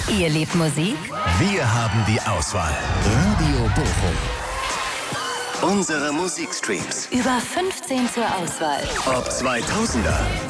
Ihr liebt Musik? Wir haben die Auswahl. Radio Bochum. Unsere Musikstreams. Über 15 zur Auswahl. Ob 2000er,